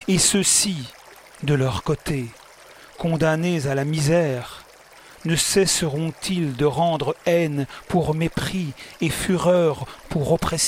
Et ceux-ci, de leur côté, condamnés à la misère, ne cesseront-ils de rendre haine pour mépris et fureur pour oppression ?